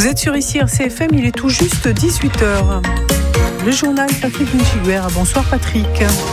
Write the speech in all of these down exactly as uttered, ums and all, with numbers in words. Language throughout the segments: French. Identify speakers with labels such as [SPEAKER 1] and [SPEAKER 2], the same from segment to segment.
[SPEAKER 1] Vous êtes sur ici R C F M, il est tout juste dix-huit heures. Le journal Patrick Michiguer. Bonsoir Patrick.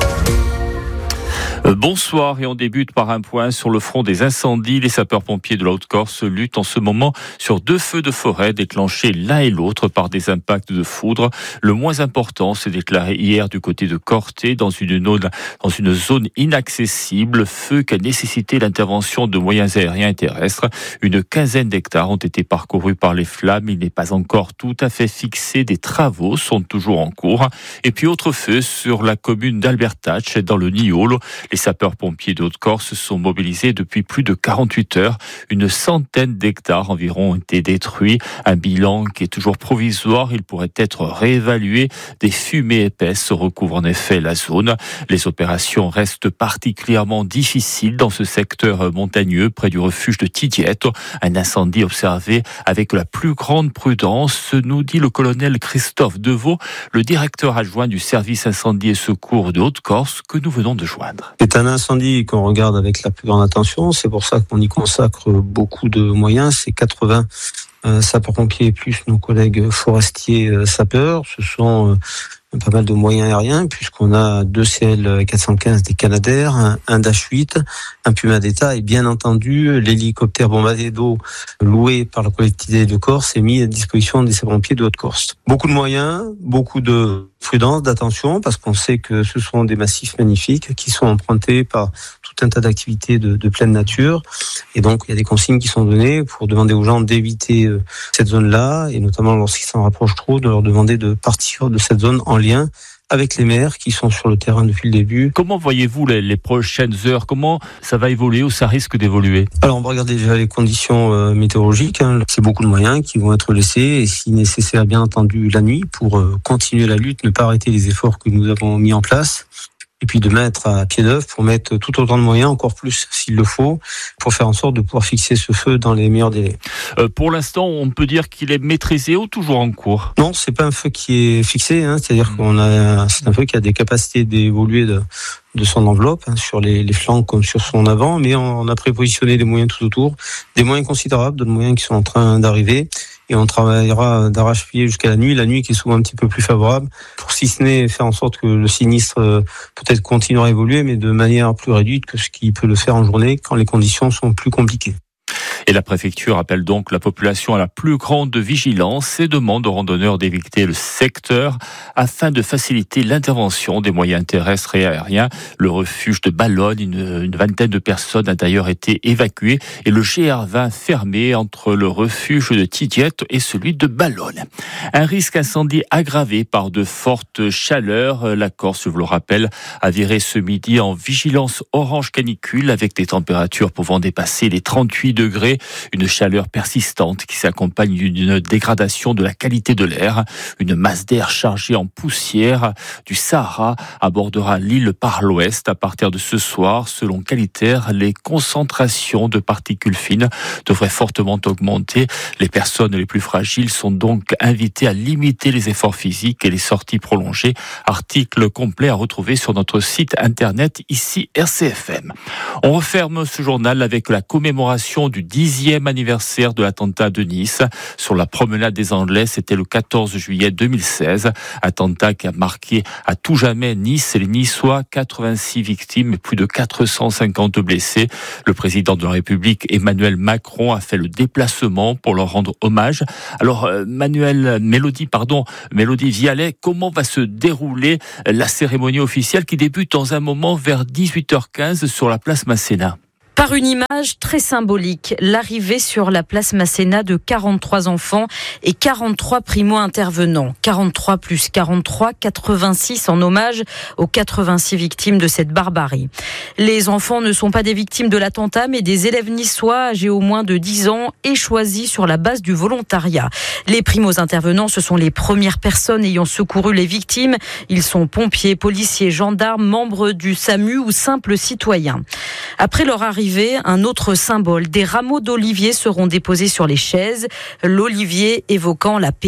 [SPEAKER 2] Bonsoir et on débute par un point sur le front des incendies. Les sapeurs-pompiers de la Haute-Corse luttent en ce moment sur deux feux de forêt déclenchés l'un et l'autre par des impacts de foudre. Le moins important s'est déclaré hier du côté de Corté dans une zone, dans une zone inaccessible, feu qui a nécessité l'intervention de moyens aériens et terrestres. Une quinzaine d'hectares ont été parcourus par les flammes. Il n'est pas encore tout à fait fixé. Des travaux sont toujours en cours. Et puis autre feu sur la commune d'Albertach dans le Niolo. Les sapeurs-pompiers de Haute-Corse sont mobilisés depuis plus de quarante-huit heures. Une centaine d'hectares environ ont été détruits. Un bilan qui est toujours provisoire. Il pourrait être réévalué. Des fumées épaisses recouvrent en effet la zone. Les opérations restent particulièrement difficiles dans ce secteur montagneux près du refuge de Tidiette. Un incendie observé avec la plus grande prudence, nous dit le colonel Christophe Deveau, le directeur adjoint du service incendie et secours de Haute-Corse que nous venons de joindre.
[SPEAKER 3] C'est un incendie qu'on regarde avec la plus grande attention, c'est pour ça qu'on y consacre beaucoup de moyens, c'est quatre-vingts euh, sapeurs-pompiers plus nos collègues forestiers euh, sapeurs, ce sont euh, pas mal de moyens aériens puisqu'on a deux C L quatre cent quinze des Canadair, un, un Dash huit, un Puma d'État et bien entendu l'hélicoptère bombardier d'eau loué par la collectivité de Corse est mis à disposition des sapeurs-pompiers de Haute-Corse. Beaucoup de moyens, beaucoup de prudence, d'attention, parce qu'on sait que ce sont des massifs magnifiques qui sont empruntés par tout un tas d'activités de, de pleine nature. Et donc, il y a des consignes qui sont données pour demander aux gens d'éviter euh, cette zone-là, et notamment lorsqu'ils s'en rapprochent trop, de leur demander de partir de cette zone en lien avec les maires qui sont sur le terrain depuis le début.
[SPEAKER 2] Comment voyez-vous les, les prochaines heures? Comment ça va évoluer ou ça risque d'évoluer?
[SPEAKER 3] Alors, on va regarder déjà les conditions euh, météorologiques. Hein. C'est beaucoup de moyens qui vont être laissés et si nécessaire, bien entendu, la nuit pour euh, continuer la lutte, ne pas arrêter les efforts que nous avons mis en place. Et puis de mettre à pied d'œuvre pour mettre tout autant de moyens, encore plus s'il le faut, pour faire en sorte de pouvoir fixer ce feu dans les meilleurs délais.
[SPEAKER 2] Euh, pour l'instant, on peut dire qu'il est maîtrisé ou toujours en cours?
[SPEAKER 3] Non, c'est pas un feu qui est fixé, hein, c'est-à-dire qu'on a, c'est un feu qui a des capacités d'évoluer de, de son enveloppe, hein, sur les, les flancs comme sur son avant, mais on a prépositionné des moyens tout autour, des moyens considérables, de moyens qui sont en train d'arriver. Et on travaillera d'arrache-pied jusqu'à la nuit, la nuit qui est souvent un petit peu plus favorable, pour si ce n'est faire en sorte que le sinistre euh, peut-être continuera à évoluer, mais de manière plus réduite que ce qui peut le faire en journée quand les conditions sont plus compliquées.
[SPEAKER 2] Et la préfecture appelle donc la population à la plus grande vigilance et demande aux randonneurs d'éviter le secteur afin de faciliter l'intervention des moyens terrestres et aériens. Le refuge de Ballonne, une, une vingtaine de personnes a d'ailleurs été évacuées et le G R vingt fermé entre le refuge de Tidiette et celui de Ballonne. Un risque incendie aggravé par de fortes chaleurs. La Corse, je vous le rappelle, a viré ce midi en vigilance orange canicule avec des températures pouvant dépasser les trente-huit degrés. Une chaleur persistante qui s'accompagne d'une dégradation de la qualité de l'air. Une masse d'air chargée en poussière du Sahara abordera l'île par l'ouest. À partir de ce soir, selon Qualitaire, les concentrations de particules fines devraient fortement augmenter. Les personnes les plus fragiles sont donc invitées à limiter les efforts physiques et les sorties prolongées. Article complet à retrouver sur notre site internet ici R C F M. On referme ce journal avec la commémoration du dixième anniversaire de l'attentat de Nice. Sur la promenade des Anglais, c'était le quatorze juillet deux mille seize. Attentat qui a marqué à tout jamais Nice et les Niçois, quatre-vingt-six victimes et plus de quatre cent cinquante blessés. Le président de la République, Emmanuel Macron, a fait le déplacement pour leur rendre hommage. Alors, Manuel, Mélodie, pardon, Mélodie Vialet, comment va se dérouler la cérémonie officielle qui débute dans un moment vers dix-huit heures quinze sur la place Masséna?
[SPEAKER 4] Par une image très symbolique, l'arrivée sur la place Masséna de quarante-trois enfants et quarante-trois primo-intervenants. quarante-trois plus quarante-trois, quatre-vingt-six en hommage aux quatre-vingt-six victimes de cette barbarie. Les enfants ne sont pas des victimes de l'attentat, mais des élèves niçois âgés au moins de dix ans et choisis sur la base du volontariat. Les primo-intervenants, ce sont les premières personnes ayant secouru les victimes. Ils sont pompiers, policiers, gendarmes, membres du SAMU ou simples citoyens. Après leur arrivée, un autre symbole. Des rameaux d'olivier seront déposés sur les chaises, l'olivier évoquant la paix.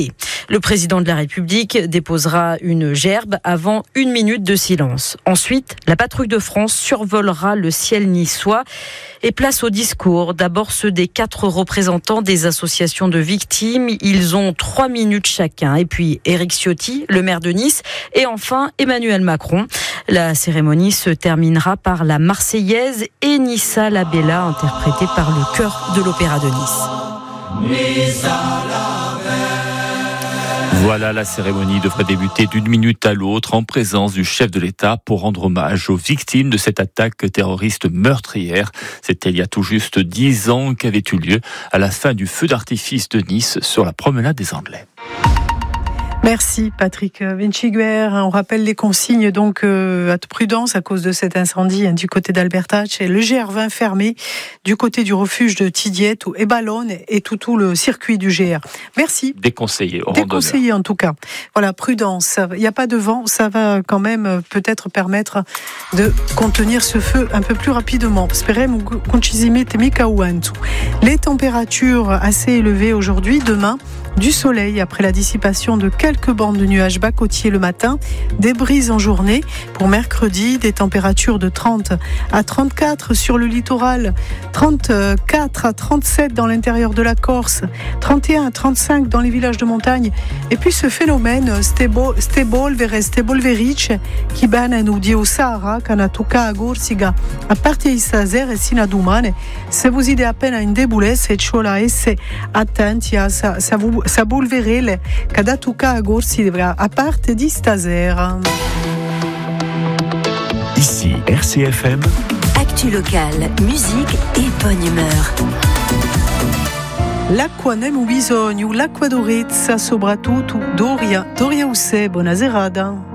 [SPEAKER 4] Le président de la République déposera une gerbe avant une minute de silence. Ensuite, la patrouille de France survolera le ciel niçois et place au discours. D'abord ceux des quatre représentants des associations de victimes. Ils ont trois minutes chacun. Et puis Éric Ciotti, le maire de Nice, et enfin Emmanuel Macron. La cérémonie se terminera par la Marseillaise et Nissa la Bella, interprétée par le chœur de l'Opéra de Nice.
[SPEAKER 2] Voilà, la cérémonie devrait débuter d'une minute à l'autre en présence du chef de l'État pour rendre hommage aux victimes de cette attaque terroriste meurtrière. C'était il y a tout juste dix ans qu'avait eu lieu à la fin du feu d'artifice de Nice sur la promenade des Anglais.
[SPEAKER 1] Merci Patrick Vinciguer. On rappelle les consignes donc euh, à prudence à cause de cet incendie hein, du côté d'Albertach et le G R vingt fermé du côté du refuge de Tidiette et Ballone et tout, tout le circuit du G R. Merci.
[SPEAKER 2] Déconseillé.
[SPEAKER 1] Déconseillé en tout cas. Voilà, prudence. Il n'y a pas de vent, ça va quand même peut-être permettre de contenir ce feu un peu plus rapidement. Les températures assez élevées aujourd'hui, demain. Du soleil après la dissipation de quelques bandes de nuages bas côtiers le matin, des brises en journée. Pour mercredi, des températures de trente à trente-quatre sur le littoral, trente-quatre à trente-sept dans l'intérieur de la Corse, trente et un à trente-cinq dans les villages de montagne. Et puis ce phénomène, Stebol vers Stebolveric, qui banne nous dit au Sahara, Kanatuka, Gorsiga, à partir de Sazer et Sinadumane. Se vous idée à peine à une déboulée, c'est chola et c'est attentia, ça, ça vous ça bouleverait Kadatuka à Gorsi à part di Stazer.
[SPEAKER 5] Ici R C F M.
[SPEAKER 6] Actu locale, musique et bonne humeur.
[SPEAKER 1] L'acqua nemu bisogno, l'acqua d'Orezza, soprattutto Doria, Doria Usse, buona serata.